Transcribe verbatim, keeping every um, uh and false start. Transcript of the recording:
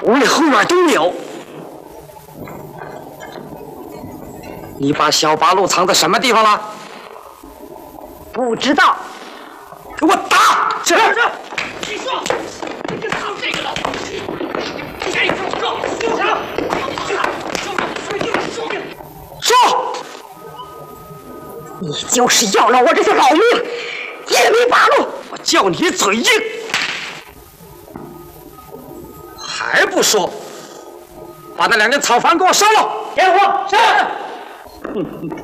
屋里后院都没有。你把小八路藏在什么地方了？ 不知道。 给我打！ 是是。你说，你就藏这个了？谁说说？住手！ 说！ 你就是要了我这条老命，也没八路。 我叫你嘴硬，还不说？把那两根草房给我烧了！ 点火！是。